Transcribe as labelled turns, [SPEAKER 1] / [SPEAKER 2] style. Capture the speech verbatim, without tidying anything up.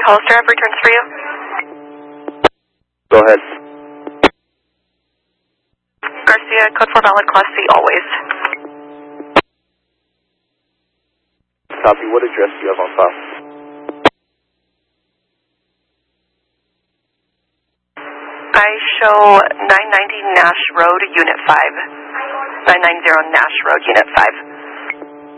[SPEAKER 1] Hollister have returns for you?
[SPEAKER 2] Go ahead.
[SPEAKER 1] Garcia, code four valid, class C, always.
[SPEAKER 2] Copy. What address do you have on file?
[SPEAKER 1] I show nine ninety Nash Road, Unit five. nine ninety Nash Road, Unit five.